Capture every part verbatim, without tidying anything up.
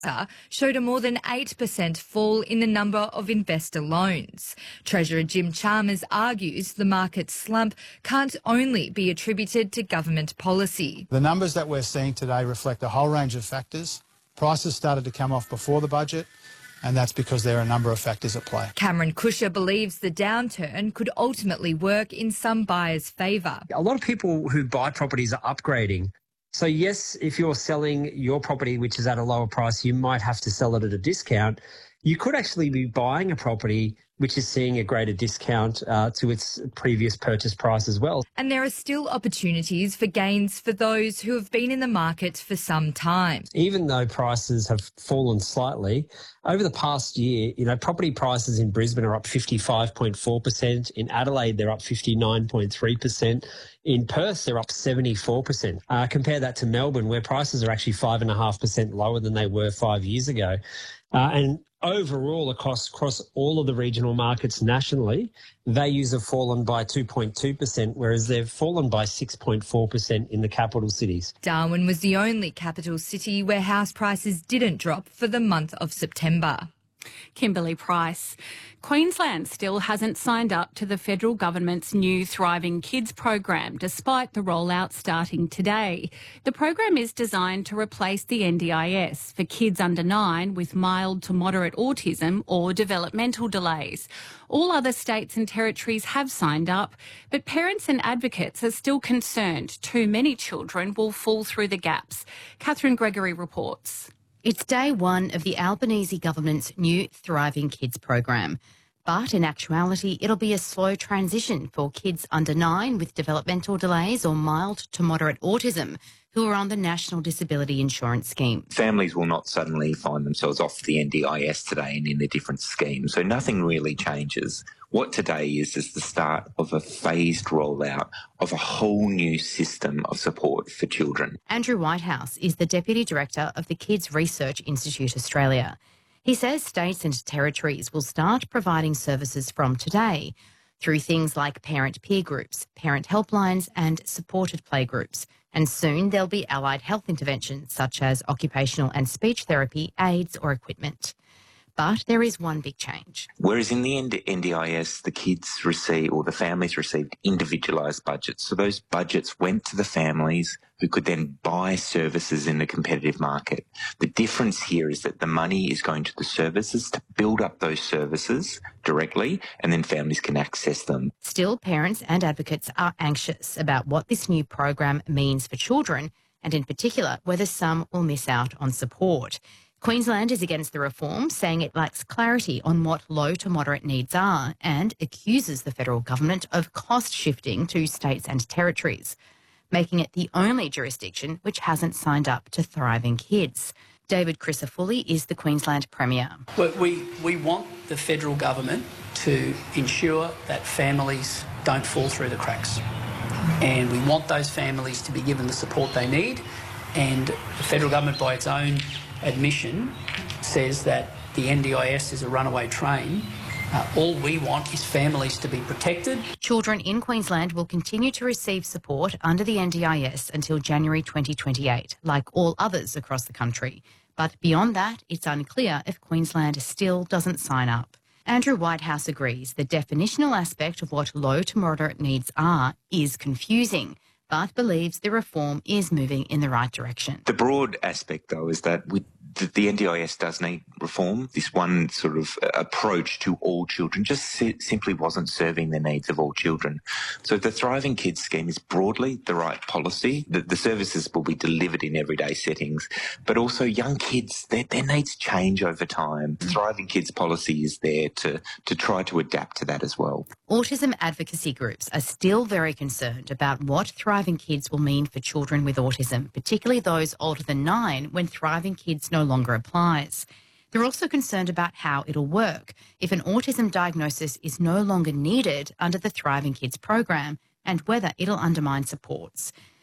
showed a more than eight percent fall in the number of investor loans. Treasurer Jim Chalmers argues the market slump can't only be attributed to government policy. The numbers that we're seeing today reflect a whole range of factors. Prices started to come off before the budget, and that's because there are a number of factors at play. Cameron Cusher believes the downturn could ultimately work in some buyers' favour. A lot of people who buy properties are upgrading. So yes, if you're selling your property, which is at a lower price, you might have to sell it at a discount. You could actually be buying a property which is seeing a greater discount uh, to its previous purchase price as well. And there are still opportunities for gains for those who have been in the market for some time. Even though prices have fallen slightly, over the past year, you know, property prices in Brisbane are up fifty-five point four percent. In Adelaide, they're up fifty-nine point three percent. In Perth, they're up seventy-four percent. Uh, compare that to Melbourne, where prices are actually five point five percent lower than they were five years ago. Uh, and overall, across, across all of the regional markets nationally, values have fallen by two point two percent, whereas they've fallen by six point four percent in the capital cities. Darwin was the only capital city where house prices didn't drop for the month of September. Kimberly Price. Queensland still hasn't signed up to the federal government's new Thriving Kids program, despite the rollout starting today. The program is designed to replace the N D I S for kids under nine with mild to moderate autism or developmental delays. All other states and territories have signed up, but parents and advocates are still concerned too many children will fall through the gaps. Catherine Gregory reports. It's day one of the Albanese government's new Thriving Kids program. But in actuality, it'll be a slow transition for kids under nine with developmental delays or mild to moderate autism who are on the National Disability Insurance Scheme. Families will not suddenly find themselves off the N D I S today and in a different scheme, so nothing really changes. What today is is the start of a phased rollout of a whole new system of support for children. Andrew Whitehouse is the Deputy Director of the Kids Research Institute Australia. He says states and territories will start providing services from today through things like parent peer groups, parent helplines and supported playgroups. And soon there'll be allied health interventions such as occupational and speech therapy, aids or equipment. But there is one big change. Whereas in the N D I S, the kids receive, or the families received individualised budgets. So those budgets went to the families who could then buy services in the competitive market. The difference here is that the money is going to the services to build up those services directly, and then families can access them. Still, parents and advocates are anxious about what this new program means for children, and in particular, whether some will miss out on support. Queensland is against the reform, saying it lacks clarity on what low to moderate needs are and accuses the federal government of cost shifting to states and territories, making it the only jurisdiction which hasn't signed up to Thriving Kids. David Crisafulli is the Queensland Premier. Well, we, we want the federal government to ensure that families don't fall through the cracks. And we want those families to be given the support they need. And the federal government, by its own admission, says that the N D I S is a runaway train. Uh, all we want is families to be protected. Children in Queensland will continue to receive support under the N D I S until January twenty twenty-eight, like all others across the country. But beyond that, it's unclear if Queensland still doesn't sign up. Andrew Whitehouse agrees the definitional aspect of what low to moderate needs are is confusing, but believes the reform is moving in the right direction. The broad aspect, though, is that we, the N D I S does need reform. This one sort of approach to all children just si- simply wasn't serving the needs of all children. So the Thriving Kids scheme is broadly the right policy. The, the services will be delivered in everyday settings, but also young kids, their, their needs change over time. The Thriving Kids policy is there to, to try to adapt to that as well. Autism advocacy groups are still very concerned about what Thriving Kids will mean for children with autism, particularly those older than nine when Thriving Kids no longer applies. They're also concerned about how it'll work if an autism diagnosis is no longer needed under the Thriving Kids program and whether it'll undermine supports.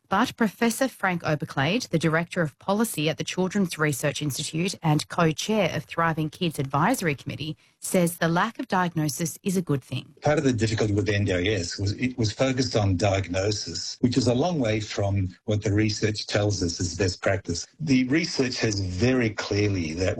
But Professor Frank Oberclade, the Director of Policy at the Children's Research Institute and co-chair of Thriving Kids Advisory Committee, says the lack of diagnosis is a good thing. Part of the difficulty with the N D I S was it was focused on diagnosis, which is a long way from what the research tells us is best practice. The research has very clearly that